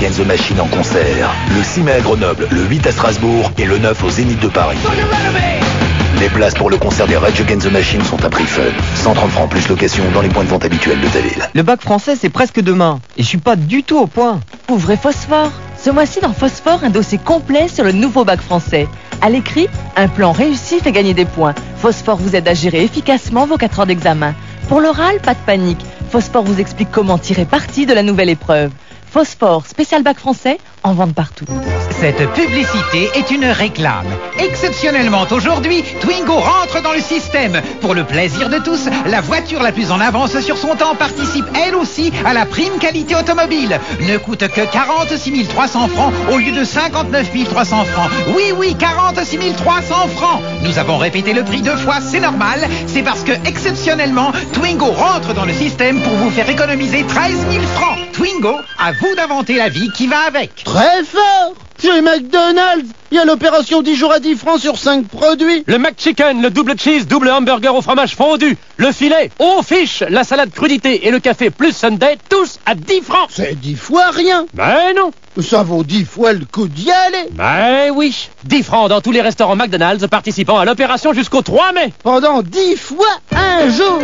Against the Machine en concert. Le 6 mai à Grenoble, le 8 à Strasbourg et le 9 au Zénith de Paris. Les places pour le concert des Rage Against the Machine sont à prix fun. 130 francs plus location dans les points de vente habituels de ta ville. Le bac français, c'est presque demain. Et je suis pas du tout au point. Ouvrez Phosphore. Ce mois-ci dans Phosphore, un dossier complet sur le nouveau bac français. À l'écrit, un plan réussi fait gagner des points. Phosphore vous aide à gérer efficacement vos 4 heures d'examen. Pour l'oral, pas de panique. Phosphore vous explique comment tirer parti de la nouvelle épreuve. Phosphore, spécial bac français, en vente partout. Cette publicité est une réclame. Exceptionnellement aujourd'hui, Twingo rentre dans le système. Pour le plaisir de tous, la voiture la plus en avance sur son temps participe elle aussi à la prime qualité automobile. Ne coûte que 46 300 francs au lieu de 59 300 francs. Oui, 46 300 francs. Nous avons répété le prix 2 fois, c'est normal. C'est parce que, exceptionnellement, Twingo rentre dans le système pour vous faire économiser 13 000 francs. Twingo, à vous d'inventer la vie qui va avec. Très fort! Chez McDonald's, il y a l'opération 10 jours à 10 francs sur 5 produits. Le McChicken, le double cheese, double hamburger au fromage fondu, le filet, aux fiches, la salade crudité et le café plus Sunday, tous à 10 francs. C'est 10 fois rien. Mais non. Ça vaut 10 fois le coup d'y aller. Mais oui. 10 francs dans tous les restaurants McDonald's participant à l'opération jusqu'au 3 mai. Pendant 10 fois un jour.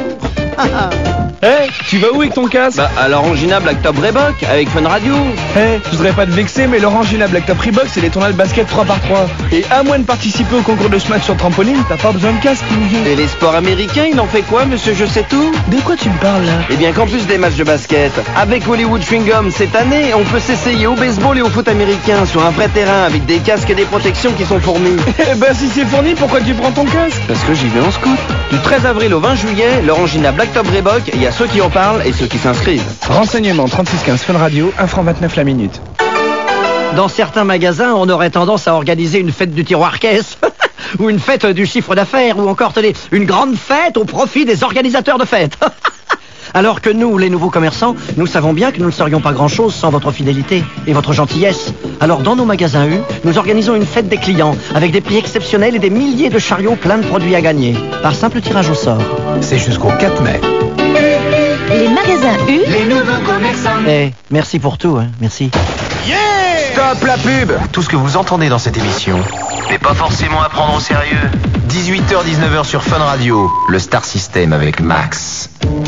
Hey, tu vas où avec ton casque? Bah, à l'Orangina Black Top Reebok, avec Fun Radio. Hey, je voudrais pas te vexer, mais l'Orangina Black Top Reebok, c'est les tournois de basket 3x3. Et à moins de participer au concours de smash sur trampoline, t'as pas besoin de casque, Et les sports américains, il en fait quoi, monsieur Je sais tout? De quoi tu me parles, là? Eh bien, qu'en plus des matchs de basket, avec Hollywood Chewing Gum, cette année, on peut s'essayer au baseball et au foot américain, sur un vrai terrain, avec des casques et des protections qui sont fournis. Eh ben, si c'est fourni, pourquoi tu prends ton casque? Parce que j'y vais en scout. Du 13 avril au 20 juillet, l'Orangina Black Top Reebok, il y a ceux qui en parlent et ceux qui s'inscrivent. Renseignements 3615 Fun Radio, 1 franc 29 la minute. Dans certains magasins, on aurait tendance à organiser une fête du tiroir-caisse, ou une fête du chiffre d'affaires, ou encore, tenez, une grande fête au profit des organisateurs de fêtes. Alors que nous, les nouveaux commerçants, nous savons bien que nous ne serions pas grand-chose sans votre fidélité et votre gentillesse. Alors dans nos magasins U, nous organisons une fête des clients, avec des prix exceptionnels et des milliers de chariots pleins de produits à gagner, par simple tirage au sort. C'est jusqu'au 4 mai. Les magasins U, Les nouveaux commerçants. Eh, merci pour tout, hein, merci. Stop la pub! Tout ce que vous entendez dans cette émission n'est pas forcément à prendre au sérieux. 18h-19h sur Fun Radio, le Star System avec Max.